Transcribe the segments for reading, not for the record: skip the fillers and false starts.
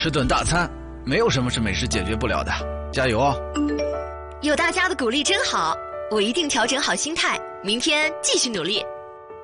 吃顿大餐，没有什么是美食解决不了的，加油哦！ 有大家的鼓励真好，我一定调整好心态，明天继续努力。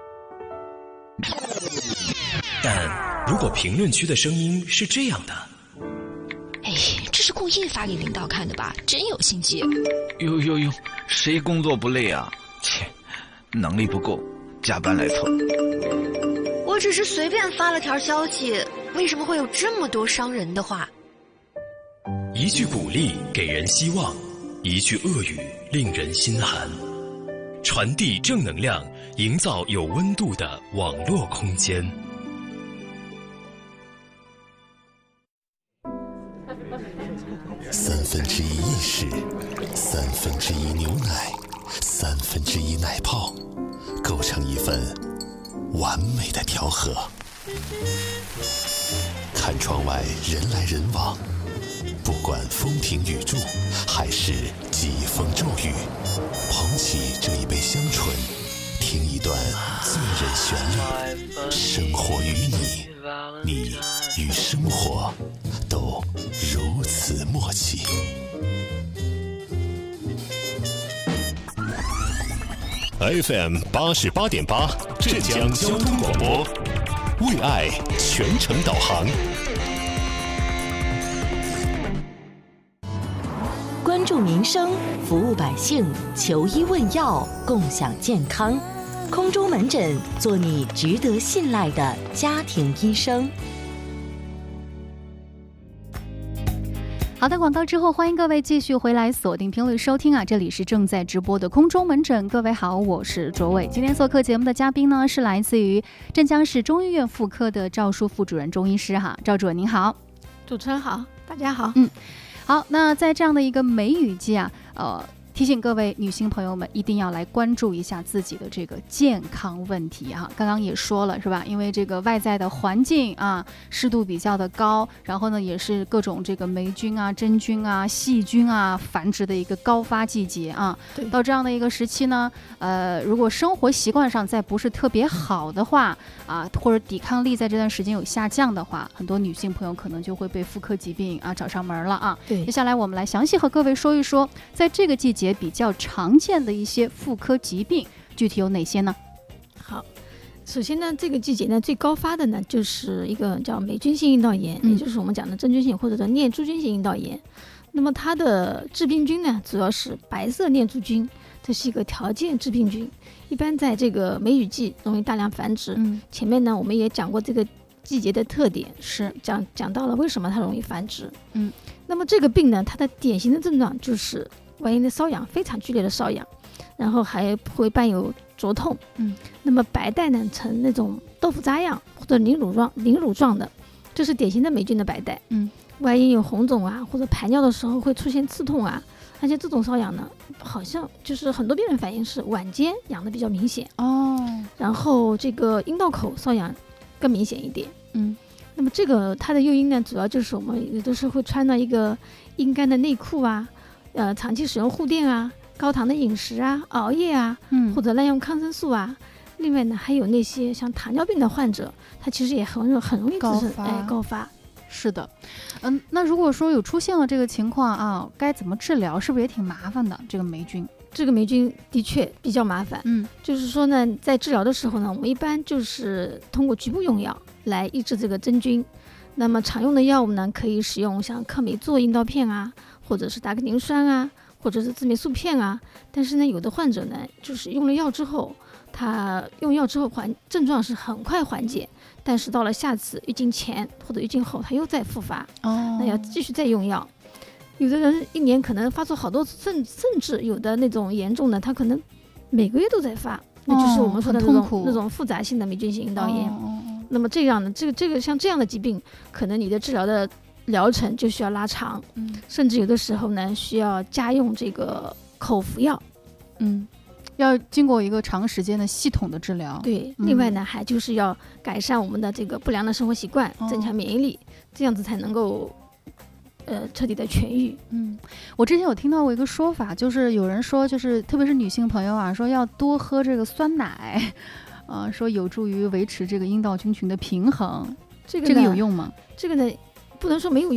但如果评论区的声音是这样的， 哎，这是故意发给领导看的吧？真有心机！ 哟，谁工作不累啊？切，能力不够，加班来凑。 我只是随便发了条消息，为什么会有这么多伤人的话？ 一句鼓励给人希望，一句恶语令人心寒。传递正能量，营造有温度的网络空间。 1/3意式，1/3牛奶，1/3奶泡，构成一份完美的调和。看窗外人来人往，不管风停雨住还是疾风骤雨，捧起这一杯香醇，听一段醉人旋律。生活与你，你与生活都如此默契。FM 88.8，浙江交通广播，为爱全程导航。 关注民生，服务百姓，求医问药，共享健康。空中门诊，做你值得信赖的家庭医生。 好的，广告之后，欢迎各位继续回来锁定频率收听啊！这里是正在直播的空中门诊，各位好，我是卓伟。今天做客节目的嘉宾呢，是来自于镇江市中医院妇科的赵淑副主任中医师哈，赵主任您好。 主持人好，大家好。 好，那在这样的一个梅雨季啊，提醒各位女性朋友们一定要来关注一下自己的这个健康问题啊。刚刚也说了是吧，因为这个外在的环境啊，湿度比较的高，然后呢也是各种这个霉菌啊、真菌啊、细菌啊繁殖的一个高发季节啊。到这样的一个时期呢，如果生活习惯上再不是特别好的话啊，或者抵抗力在这段时间有下降的话，很多女性朋友可能就会被妇科疾病啊找上门了啊。 对， 接下来我们来详细和各位说一说，在这个季节比较常见的一些妇科疾病具体有哪些呢？ 好，首先呢，这个季节呢最高发的呢就是一个叫霉菌性阴道炎，也就是我们讲的真菌性或者叫念珠菌性阴道炎。那么它的致病菌呢主要是白色念珠菌，这是一个条件致病菌，一般在这个梅雨季容易大量繁殖。前面呢我们也讲过这个季节的特点，是讲到了为什么它容易繁殖。那么这个病呢，它的典型的症状就是外阴的瘙痒，非常剧烈的瘙痒，然后还会伴有灼痛。那么白带呢呈那种豆腐渣样或者凝乳状的，这是典型的霉菌的白带。外阴有红肿啊，或者排尿的时候会出现刺痛啊，而且这种瘙痒呢，好像就是很多病人反映是晚间痒的比较明显然后这个阴道口瘙痒更明显一点。那么这个它的诱因呢，主要就是我们有的时候会穿到一个阴干的内裤啊，长期使用护垫啊，高糖的饮食啊，熬夜啊，或者滥用抗生素啊。另外呢，还有那些像糖尿病的患者，他其实也很容易高发。 是的，那如果说有出现了这个情况啊，该怎么治疗？是不是也挺麻烦的？这个霉菌的确比较麻烦。就是说呢，在治疗的时候呢，我们一般就是通过局部用药来抑制这个真菌。那么常用的药物呢，可以使用像克美唑阴道片啊，或者是达克宁酸啊，或者是自霉素片啊。但是呢，有的患者呢，就是用了药之后，症状是很快缓解，但是到了下次月经前或者月经后，他又再复发。那要继续再用药。有的人一年可能发作好多次，甚至有的那种严重的，他可能每个月都在发，那就是我们说的那种复杂性的霉菌性阴道炎。那么这样的这个像这样的疾病，可能你的治疗的疗程就需要拉长，甚至有的时候呢需要加用这个口服药。 要经过一个长时间的系统的治疗。 对，另外呢还就是要改善我们的这个不良的生活习惯，增强免疫力，这样子才能够彻底的痊愈。 我之前有听到过一个说法，就是有人说，就是特别是女性朋友啊，说要多喝这个酸奶，说有助于维持这个阴道菌群的平衡。这个有用吗？ 这个呢， 不能说没有